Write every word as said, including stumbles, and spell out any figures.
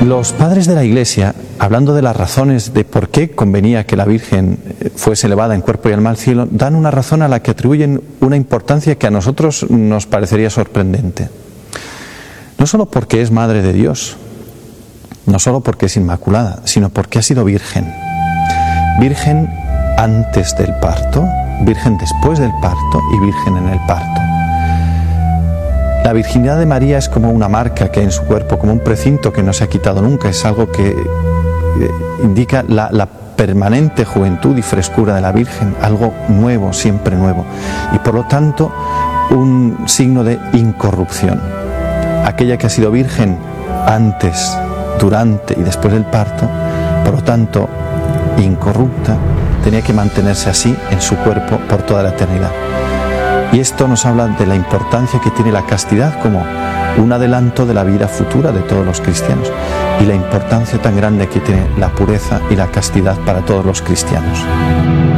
Los padres de la Iglesia, hablando de las razones de por qué convenía que la Virgen fuese elevada en cuerpo y alma al cielo, dan una razón a la que atribuyen una importancia que a nosotros nos parecería sorprendente. No solo porque es Madre de Dios, no solo porque es inmaculada, sino porque ha sido virgen. Virgen antes del parto, virgen después del parto y virgen en el parto. La virginidad de María es como una marca que hay en su cuerpo, como un precinto que no se ha quitado nunca, es algo que indica la, la permanente juventud y frescura de la Virgen, algo nuevo, siempre nuevo, y por lo tanto un signo de incorrupción. Aquella que ha sido virgen antes, durante y después del parto, por lo tanto incorrupta, tenía que mantenerse así en su cuerpo por toda la eternidad. Y esto nos habla de la importancia que tiene la castidad como un adelanto de la vida futura de todos los cristianos y la importancia tan grande que tiene la pureza y la castidad para todos los cristianos.